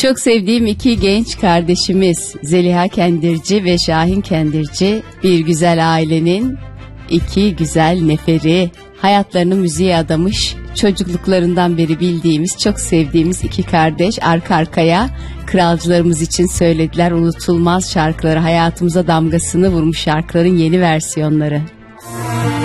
Çok sevdiğim iki genç kardeşimiz Zeliha Kendirci ve Şahin Kendirci, bir güzel ailenin iki güzel neferi, hayatlarını müziğe adamış, çocukluklarından beri bildiğimiz, çok sevdiğimiz iki kardeş arka arkaya kralcılarımız için söylediler unutulmaz şarkıları, hayatımıza damgasını vurmuş şarkıların yeni versiyonları.